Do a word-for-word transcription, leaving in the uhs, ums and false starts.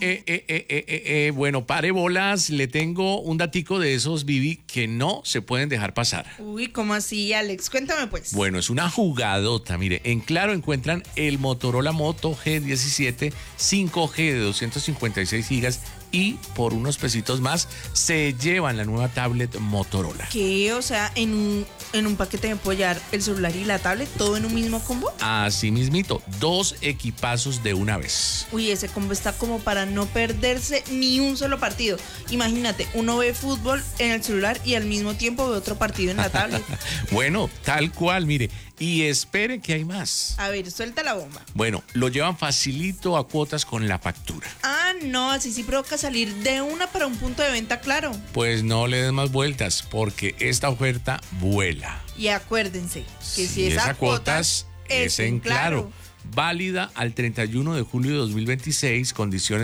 eh, eh, eh, eh, eh, eh, bueno, pare bolas, le tengo un datico de esos, Vivi, que no se pueden dejar pasar. Uy, ¿cómo así, Alex? Cuéntame pues. Bueno, es una jugadota, mire, en Claro encuentran el Motorola Moto G diecisiete cinco G de doscientos cincuenta y seis gigas y por unos pesitos más se llevan la nueva tablet Motorola. ¿Qué? O sea, en un, en un paquete de apoyar el celular y la tablet, todo en un mismo combo. Así mismito, dos equipazos de una vez. Uy, ese combo está como para no perderse ni un solo partido. Imagínate, uno ve fútbol en el celular y al mismo tiempo ve otro partido en la tablet. Bueno, tal cual, mire. Y esperen que hay más. A ver, suelta la bomba. Bueno, lo llevan facilito a cuotas con la factura. Ah, no, así sí provoca salir de una para un punto de venta, claro. Pues no le den más vueltas, porque esta oferta vuela. Y acuérdense que si, Si es es a a cuotas, es en Claro. Válida al treinta y uno de julio de dos mil veintiséis, condiciones